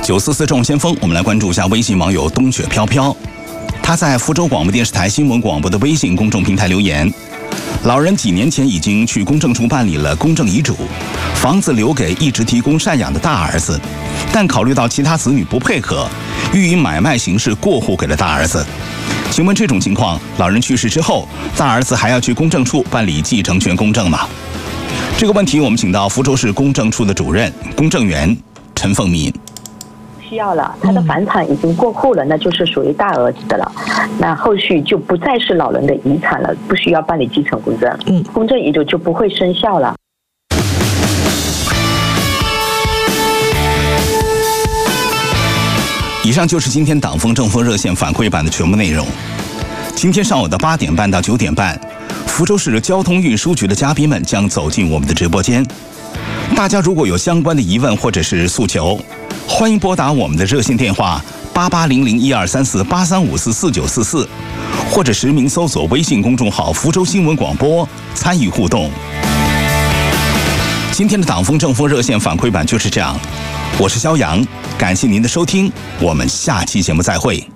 944众先锋，我们来关注一下微信网友冬雪飘飘。他在福州广播电视台新闻广播的微信公众平台留言：老人几年前已经去公证处办理了公证遗嘱，房子留给一直提供赡养的大儿子，但考虑到其他子女不配合，欲以买卖形式过户给了大儿子。请问这种情况，老人去世之后，大儿子还要去公证处办理继承权公证吗？这个问题我们请到福州市公证处的主任公证员陈凤敏。 需要了，他的房产已经过户了，那就是属于大儿子的了，那后续就不再是老人的遗产了，不需要办理继承公证，公证遗嘱就不会生效了。 以上就是今天党风政风热线反馈版的全部内容。今天上午的8点半到9点半，福州市交通运输局的嘉宾们将走进我们的直播间。大家如果有相关的疑问或者是诉求，欢迎拨打我们的热线电话8800123483544944，或者实名搜索微信公众号福州新闻广播参与互动。今天的党风政风热线反馈版就是这样，我是肖阳，感谢您的收听，我们下期节目再会。